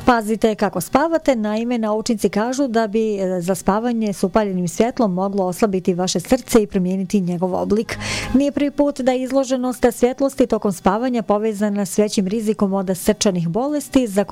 Pazite kako spavate, naime naučnici kažu da bi za spavanje s upaljenim svjetlom moglo oslabiti vaše srce i promijeniti njegov oblik. Nije prvi put da je izloženost svjetlosti tokom spavanja povezana s većim rizikom od srčanih bolesti za